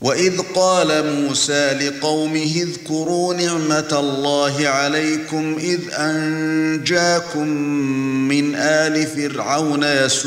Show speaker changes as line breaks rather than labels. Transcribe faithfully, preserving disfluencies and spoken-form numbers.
وَإِذْ قَالَ مُوسَى لِقَوْمِهِ اذْكُرُوا نِعْمَةَ اللَّهِ عَلَيْكُمْ إِذْ أَنْجَاكُمْ مِنْ آلِ فِرْعَوْنَ يَسُومُونَكُمْ